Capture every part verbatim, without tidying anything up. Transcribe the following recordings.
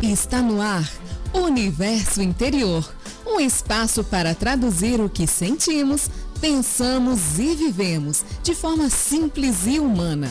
Está no ar Universo Interior, um espaço para traduzir o que sentimos, pensamos e vivemos de forma simples e humana.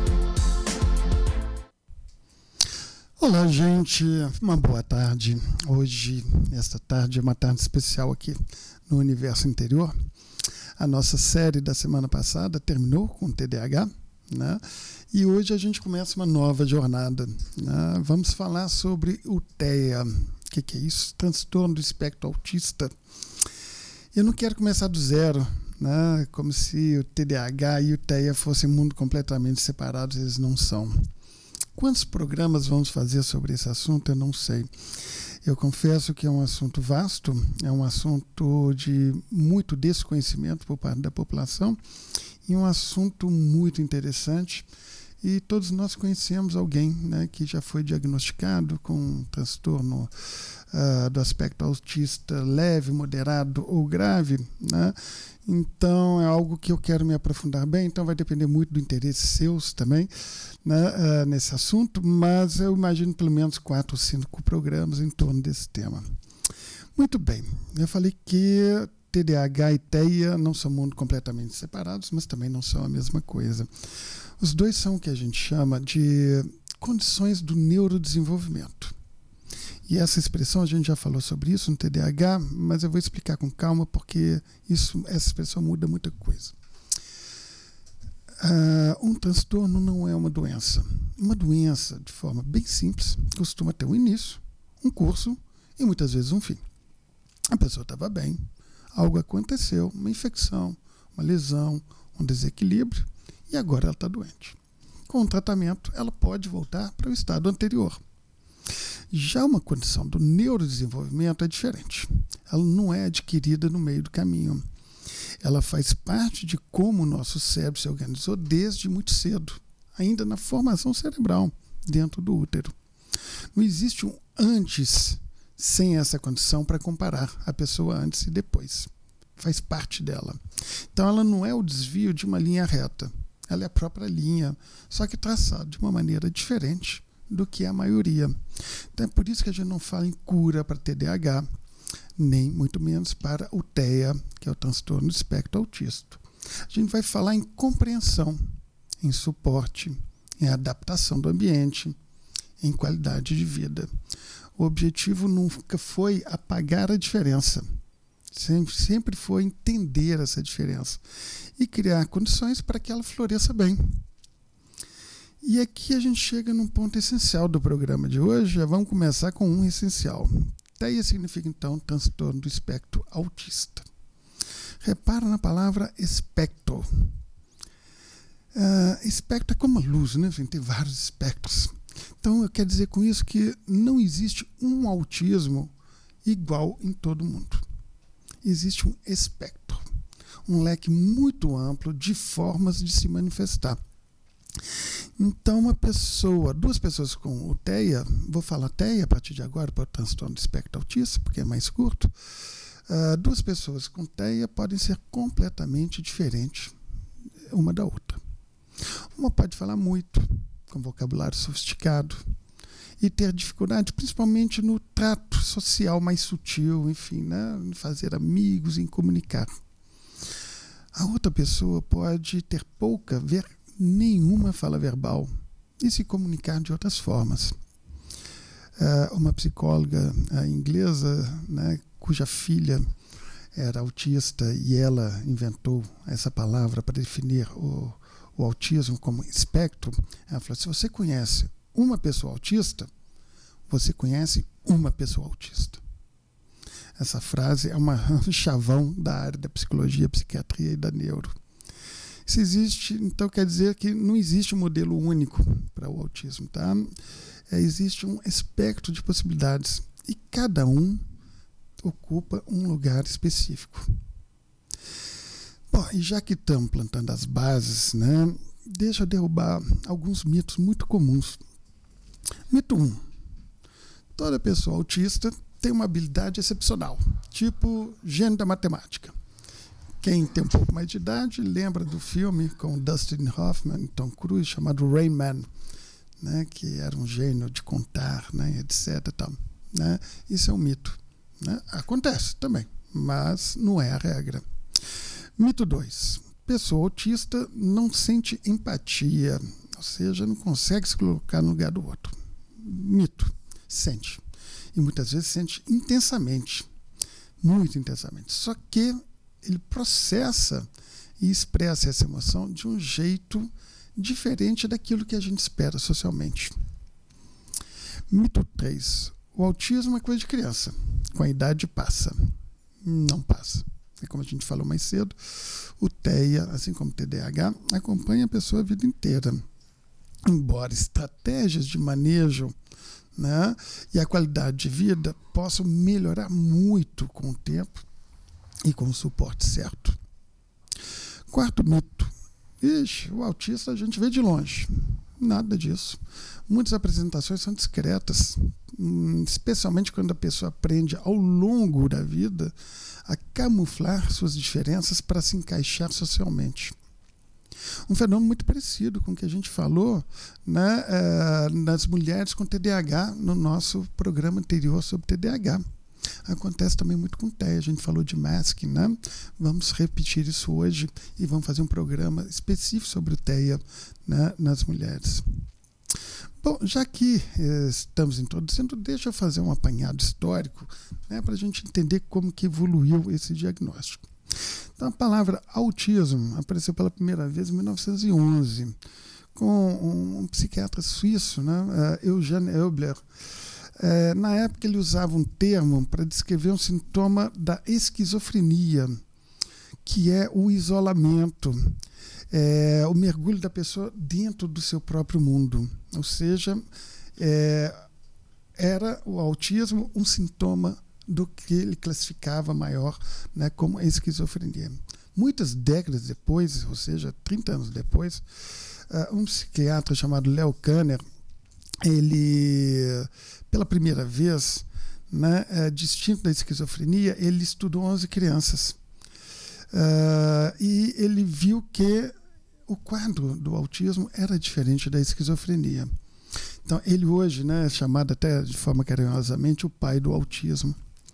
Olá, gente, uma boa tarde. Hoje, esta tarde é uma tarde especial aqui no Universo Interior. A nossa série da semana passada terminou com T D A H, né? E hoje a gente começa uma nova jornada, né? Vamos falar sobre o T E A. O que, que é isso? Transtorno do espectro autista. Eu não quero começar do zero, né? Como se o T D A H e o T E A fossem mundos completamente separados. Eles não são. Quantos programas vamos fazer sobre esse assunto? Eu não sei. Eu confesso que é um assunto vasto, é um assunto de muito desconhecimento por parte da população e um assunto muito interessante. E todos nós conhecemos alguém, né, que já foi diagnosticado com um transtorno uh, do aspecto autista leve, moderado ou grave, né? Então é algo que eu quero me aprofundar bem, então vai depender muito do interesse seus também, né, uh, nesse assunto, mas eu imagino pelo menos quatro ou cinco programas em torno desse tema. Muito bem, eu falei que T D A H e T E A não são mundos completamente separados, mas também não são a mesma coisa. Os dois são o que a gente chama de condições do neurodesenvolvimento. E essa expressão, a gente já falou sobre isso no T D A H, mas eu vou explicar com calma porque isso, essa expressão muda muita coisa. Uh, um transtorno não é uma doença. Uma doença, de forma bem simples, costuma ter um início, um curso e muitas vezes um fim. A pessoa estava bem, algo aconteceu, uma infecção, uma lesão, um desequilíbrio, e agora ela está doente. Com o tratamento, ela pode voltar para o estado anterior. Já uma condição do neurodesenvolvimento é diferente. Ela não é adquirida no meio do caminho. Ela faz parte de como o nosso cérebro se organizou desde muito cedo, ainda na formação cerebral, dentro do útero. Não existe um antes sem essa condição para comparar a pessoa antes e depois. Faz parte dela. Então ela não é o desvio de uma linha reta. Ela é a própria linha, só que traçada de uma maneira diferente do que a maioria. Então é por isso que a gente não fala em cura para T D A H, nem muito menos para o T E A, que é o transtorno do espectro autista. A gente vai falar em compreensão, em suporte, em adaptação do ambiente, em qualidade de vida. O objetivo nunca foi apagar a diferença. Sempre, sempre foi entender essa diferença e criar condições para que ela floresça bem. E aqui a gente chega num ponto essencial do programa de hoje. Já vamos começar com um essencial. T E A significa, então, transtorno do espectro autista. Repara na palavra espectro. Uh, espectro é como a luz, né? Tem vários espectros. Então, eu quero dizer com isso que não existe um autismo igual em todo mundo. Existe um espectro, um leque muito amplo de formas de se manifestar. Então, uma pessoa, duas pessoas com o T E A, vou falar T E A a partir de agora para o transtorno do espectro autista, porque é mais curto, uh, duas pessoas com T E A podem ser completamente diferentes uma da outra. Uma pode falar muito, com vocabulário sofisticado, e ter dificuldade, principalmente no trato social mais sutil, enfim, né? Em fazer amigos, em comunicar. A outra pessoa pode ter pouca, ver nenhuma fala verbal e se comunicar de outras formas. Uh, uma psicóloga uh, inglesa, né, cuja filha era autista e ela inventou essa palavra para definir o, o autismo como espectro, ela falou: se você conhece uma pessoa autista, você conhece uma pessoa autista. Essa frase é uma, um chavão da área da psicologia, psiquiatria e da neuro. Isso existe, então quer dizer que não existe um modelo único para o autismo, tá? É, existe um espectro de possibilidades e cada um ocupa um lugar específico. Bom, e já que estamos plantando as bases, né, deixa eu derrubar alguns mitos muito comuns. Mito um. Toda pessoa autista tem uma habilidade excepcional, tipo gênio da matemática. Quem tem um pouco mais de idade lembra do filme com Dustin Hoffman e Tom Cruise chamado Rain Man. né, que era um gênio de contar, né, etc. Tal, né? Isso é um mito. Né? Acontece também, mas não é a regra. Mito dois. Pessoa autista não sente empatia, ou seja, não consegue se colocar no lugar do outro. Mito. Sente. E muitas vezes sente intensamente. Muito intensamente. Só que ele processa e expressa essa emoção de um jeito diferente daquilo que a gente espera socialmente. Mito três. O autismo é coisa de criança. Com a idade passa. Não passa. E como a gente falou mais cedo, o T E A, assim como o T D A H, acompanha a pessoa a vida inteira. Embora estratégias de manejo, né, e a qualidade de vida possam melhorar muito com o tempo e com o suporte certo. Quarto mito. Ixi, o autista a gente vê de longe. Nada disso. Muitas apresentações são discretas, especialmente quando a pessoa aprende ao longo da vida a camuflar suas diferenças para se encaixar socialmente. Um fenômeno muito parecido com o que a gente falou, né, uh, nas mulheres com T D A H no nosso programa anterior sobre T D A H. Acontece também muito com T E A. A gente falou de masking, né? Vamos repetir isso hoje e vamos fazer um programa específico sobre o T E A, né, nas mulheres. Bom, já que eh, estamos introduzindo, deixa eu fazer um apanhado histórico, né, para a gente entender como que evoluiu esse diagnóstico. Então, a palavra autismo apareceu pela primeira vez em mil novecentos e onze, com um, um psiquiatra suíço, né, uh, Eugène Eubler. Uh, na época, ele usava um termo para descrever um sintoma da esquizofrenia, que é o isolamento, é, o mergulho da pessoa dentro do seu próprio mundo. Ou seja, é, era o autismo um sintoma do que ele classificava maior, né, como esquizofrenia. Muitas décadas depois, ou seja, trinta anos depois, uh, um psiquiatra chamado Leo Kanner, ele, pela primeira vez, né, uh, distinto da esquizofrenia, ele estudou onze crianças. Uh, e ele viu que o quadro do autismo era diferente da esquizofrenia. Então, ele hoje, né, é chamado até de forma carinhosamente o pai do autismo.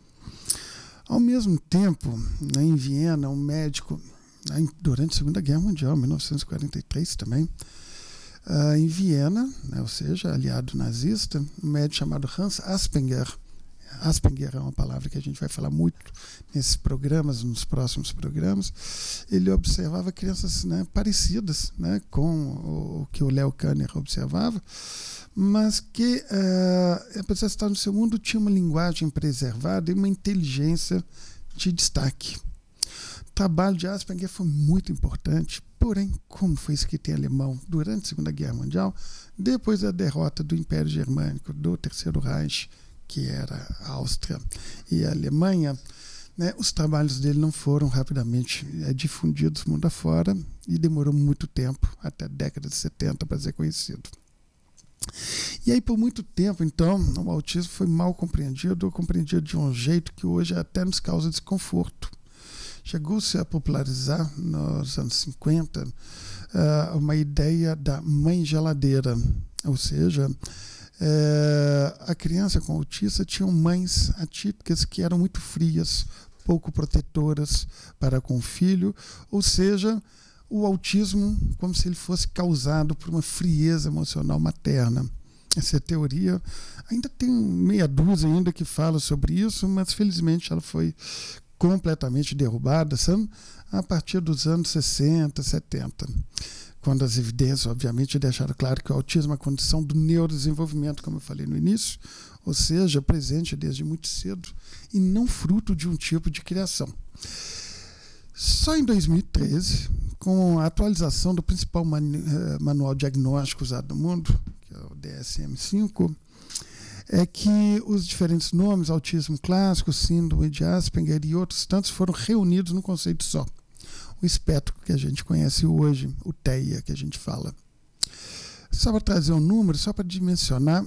Ao mesmo tempo, né, em Viena, um médico, né, durante a Segunda Guerra Mundial, mil novecentos e quarenta e três também, uh, em Viena, né, ou seja, aliado nazista, um médico chamado Hans Asperger. Asperger é uma palavra que a gente vai falar muito nesses programas, nos próximos programas. Ele observava crianças, né, parecidas, né, com o que o Leo Kanner observava, mas que, uh, apesar de estar no seu mundo, tinha uma linguagem preservada e uma inteligência de destaque. O trabalho de Asperger foi muito importante, porém, como foi escrito em alemão durante a Segunda Guerra Mundial, depois da derrota do Império Germânico, do Terceiro Reich, que era a Áustria e a Alemanha, né, os trabalhos dele não foram rapidamente é, difundidos mundo afora e demorou muito tempo, até a década de setenta, para ser conhecido. E aí, por muito tempo, então, o autismo foi mal compreendido, ou compreendido de um jeito que hoje até nos causa desconforto. Chegou-se a popularizar, nos anos cinquenta, uh, uma ideia da mãe geladeira, ou seja, É, a criança com autista tinha mães atípicas que eram muito frias, pouco protetoras para com o filho, ou seja, o autismo como se ele fosse causado por uma frieza emocional materna. Essa teoria ainda tem meia dúzia ainda que fala sobre isso, mas felizmente ela foi completamente derrubada, sabe? A partir dos anos sessenta, setenta. Quando as evidências, obviamente, deixaram claro que o autismo é uma condição do neurodesenvolvimento, como eu falei no início, ou seja, presente desde muito cedo e não fruto de um tipo de criação. Só em dois mil e treze, com a atualização do principal manual diagnóstico usado no mundo, que é o D S M cinco, é que os diferentes nomes, autismo clássico, síndrome de Asperger e outros tantos, foram reunidos num conceito só. O espectro que a gente conhece hoje, o T E A que a gente fala. Só para trazer um número, só para dimensionar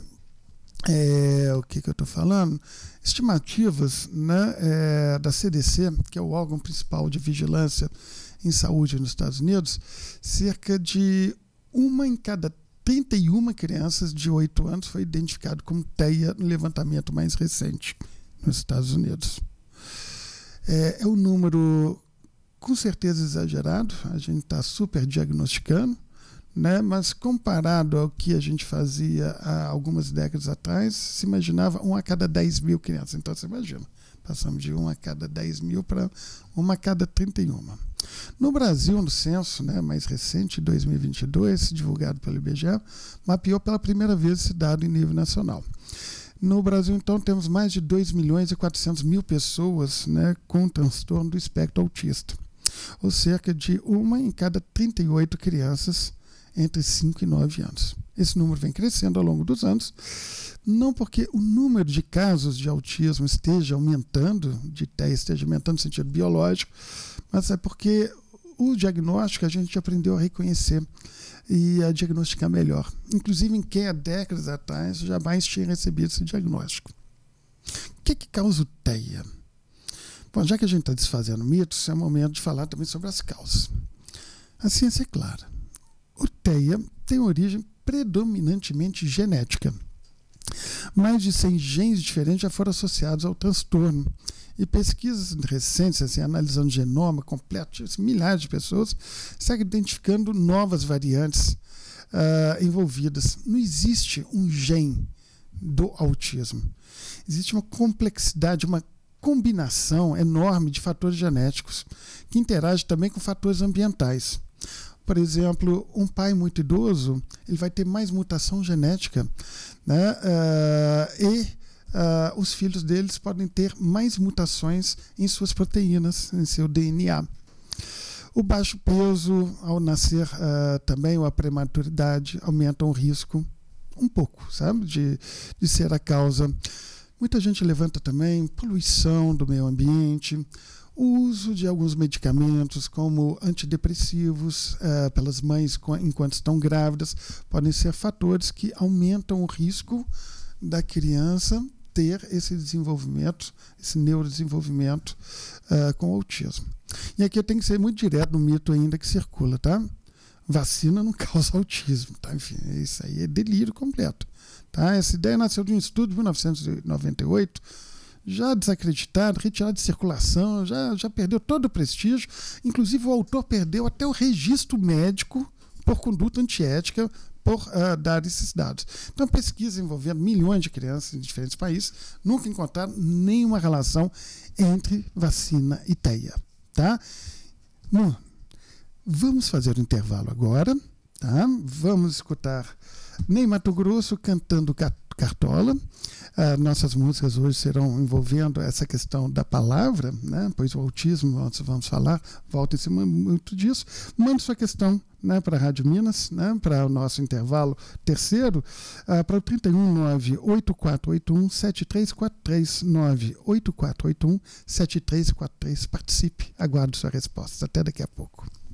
é, o que, que eu estou falando, estimativas, né, é, da C D C, que é o órgão principal de vigilância em saúde nos Estados Unidos, cerca de uma em cada trinta e uma crianças de oito anos foi identificado como TEA no levantamento mais recente nos Estados Unidos. É, é um número com certeza exagerado, a gente está super diagnosticando, né? Mas comparado ao que a gente fazia há algumas décadas atrás, se imaginava um a cada dez mil crianças. Então você imagina, passamos de um a cada dez mil para uma a cada trinta e uma. No Brasil, no censo, né, mais recente, dois mil e vinte e dois, divulgado pelo I B G E, mapeou pela primeira vez esse dado em nível nacional. No Brasil, então, temos mais de dois milhões e quatrocentos mil pessoas, né, com transtorno do espectro autista, ou cerca de uma em cada trinta e oito crianças entre cinco e nove anos. Esse número vem crescendo ao longo dos anos, não porque o número de casos de autismo esteja aumentando, de TEA esteja aumentando no sentido biológico, mas é porque o diagnóstico a gente aprendeu a reconhecer e a diagnosticar melhor. Inclusive em quem há décadas atrás jamais tinha recebido esse diagnóstico. O que, que causa o TEA? Bom, já que a gente está desfazendo mitos, é o momento de falar também sobre as causas. A ciência é clara. O TEA tem origem predominantemente genética. Mais de cem genes diferentes já foram associados ao transtorno. E pesquisas recentes, assim, analisando o genoma completo, milhares de pessoas, seguem identificando novas variantes uh, envolvidas. Não existe um gene do autismo. Existe uma complexidade, uma combinação enorme de fatores genéticos que interagem também com fatores ambientais. Por exemplo, um pai muito idoso, ele vai ter mais mutação genética, né? Uh, e Uh, os filhos deles podem ter mais mutações em suas proteínas, em seu D N A. O baixo peso, ao nascer, uh, também, ou a prematuridade, aumentam o risco um pouco, sabe, de, de ser a causa. Muita gente levanta também poluição do meio ambiente, o uso de alguns medicamentos, como antidepressivos, uh, pelas mães enquanto estão grávidas, podem ser fatores que aumentam o risco da criança ter esse desenvolvimento, esse neurodesenvolvimento uh, com autismo. E aqui eu tenho que ser muito direto no mito ainda que circula, tá? Vacina não causa autismo, tá? Enfim, isso aí é delírio completo, tá? Essa ideia nasceu de um estudo de mil novecentos e noventa e oito, já desacreditado, retirado de circulação, já, já perdeu todo o prestígio, inclusive o autor perdeu até o registro médico por conduta antiética, por uh, dar esses dados. Então, pesquisa envolvendo milhões de crianças em diferentes países nunca encontraram nenhuma relação entre vacina e TEA. Tá? Bom, vamos fazer o intervalo agora. Tá? Vamos escutar Ney Matogrosso cantando Cartola. Uh, nossas músicas hoje serão envolvendo essa questão da palavra, né? Pois o autismo, nós vamos falar, volta em cima muito disso. Mande sua questão, né, para a Rádio Minas, né, para o nosso intervalo terceiro, uh, para o trinta e um, nove oito quatro oito um, sete três quatro três, nove oito quatro oito um, sete três quatro três. Participe, aguardo sua resposta. Até daqui a pouco.